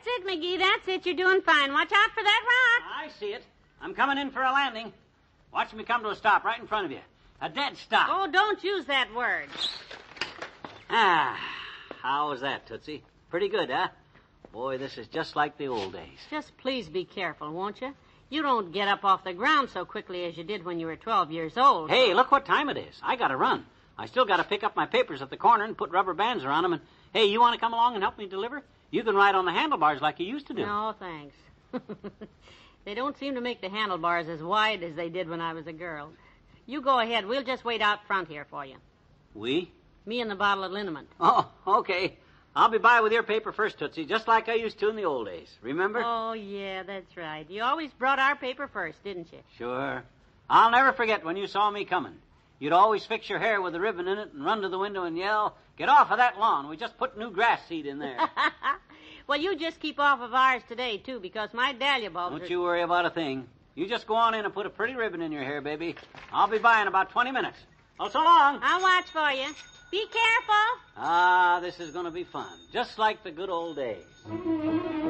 it, McGee. That's it. You're doing fine. Watch out for that rock. I see it. I'm coming in for a landing. Watch me come to a stop right in front of you. A dead stop. Oh, don't use that word. How was that, Tootsie? Pretty good, huh? Boy, this is just like the old days. Just please be careful, won't you? You don't get up off the ground so quickly as you did when you were 12 years old. Hey, look what time it is. I gotta run. I still gotta pick up my papers at the corner and put rubber bands around them. And, hey, you want to come along and help me deliver? You can ride on the handlebars like you used to do. No, thanks. They don't seem to make the handlebars as wide as they did when I was a girl. You go ahead. We'll just wait out front here for you. We? Me and the bottle of liniment. Oh, okay. I'll be by with your paper first, Tootsie, just like I used to in the old days. Remember? Oh, yeah, that's right. You always brought our paper first, didn't you? Sure. I'll never forget when you saw me coming. You'd always fix your hair with a ribbon in it and run to the window and yell, "Get off of that lawn. We just put new grass seed in there." Well, you just keep off of ours today, too, because my dahlia bulbs Don't you worry about a thing. You just go on in and put a pretty ribbon in your hair, baby. I'll be by in about 20 minutes. Well, so long. I'll watch for you. Be careful. This is going to be fun, just like the good old days.